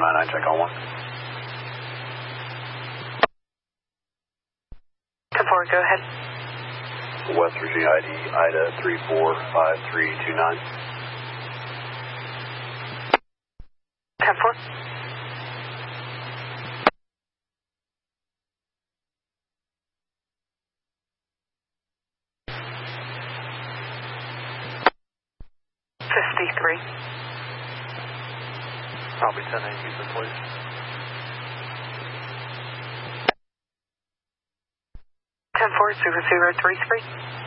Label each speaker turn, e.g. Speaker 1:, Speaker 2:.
Speaker 1: 99, check on 1.
Speaker 2: 10-4, go ahead.
Speaker 1: West Virginia ID, Ida 345329.
Speaker 2: 10-4.
Speaker 3: Copy 10-8, Houston, please.
Speaker 2: 10-4, 0033.